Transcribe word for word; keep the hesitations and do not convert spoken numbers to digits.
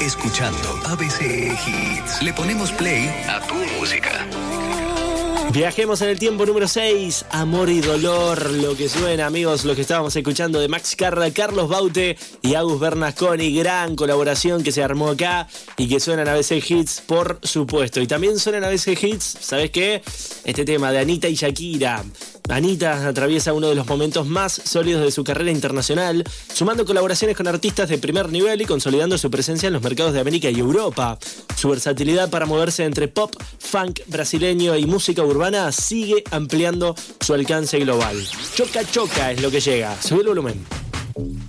escuchando A B C Hits. Le ponemos play a tu música. Viajemos en el tiempo número seis, Amor y Dolor, lo que suena, amigos, lo que estábamos escuchando de Max Carra, Carlos Baute y Agus Bernasconi, gran colaboración que se armó acá y que suena en A B C Hits, por supuesto. Y también suena en A B C Hits, ¿sabes qué? Este tema de Anita y Shakira. Anita atraviesa uno de los momentos más sólidos de su carrera internacional, sumando colaboraciones con artistas de primer nivel y consolidando su presencia en los mercados de América y Europa. Su versatilidad para moverse entre pop, funk brasileño y música urbana sigue ampliando su alcance global. Choca Choca es lo que llega. Sube el volumen.